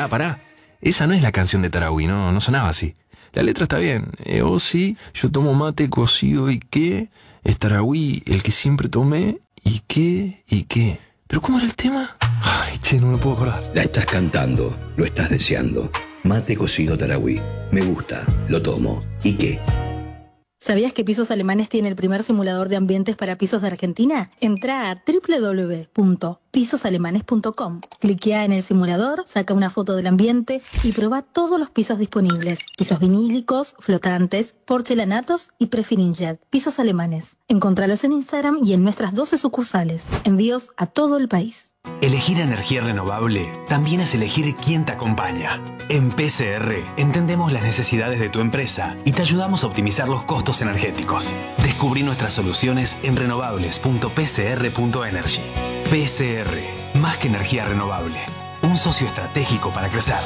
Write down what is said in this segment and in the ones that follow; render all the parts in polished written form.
pará. Esa no es la canción de Tarahui, no sonaba así. La letra está bien. Oh sí, yo tomo mate cocido y qué. Es Tarahui el que siempre tomé y qué. ¿Pero cómo era el tema? Ay, che, no me puedo acordar. La estás cantando, lo estás deseando. Mate cocido Tarahui. Me gusta, lo tomo. ¿Y qué? ¿Sabías que Pisos Alemanes tiene el primer simulador de ambientes para pisos de Argentina? Entrá a www.pisosalemanes.com. Cliquea en el simulador, saca una foto del ambiente y probá todos los pisos disponibles. Pisos vinílicos, flotantes, porcelanatos y prefirinjet. Pisos Alemanes. Encontralos en Instagram y en nuestras 12 sucursales. Envíos a todo el país. Elegir energía renovable también es elegir quién te acompaña. En PCR entendemos las necesidades de tu empresa y te ayudamos a optimizar los costos energéticos. Descubrí nuestras soluciones en renovables.pcr.energy. PCR, más que energía renovable. Un socio estratégico para crecer.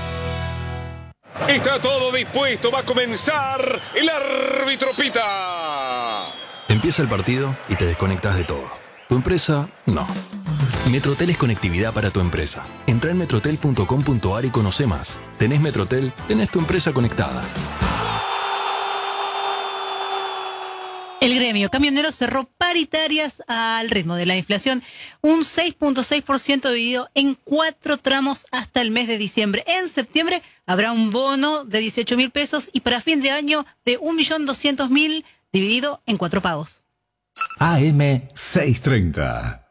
Está todo dispuesto, va a comenzar. El árbitro pita. Empieza el partido y te desconectas de todo. ¿Tu empresa? No. Metrotel es conectividad para tu empresa. Entra en metrotel.com.ar y conoce más. ¿Tenés Metrotel? Tenés tu empresa conectada. El gremio camionero cerró paritarias al ritmo de la inflación, un 6.6% dividido en 4 tramos hasta el mes de diciembre. En septiembre habrá un bono de 18.000 pesos y para fin de año de 1.200.000 dividido en 4 pagos. AM 630.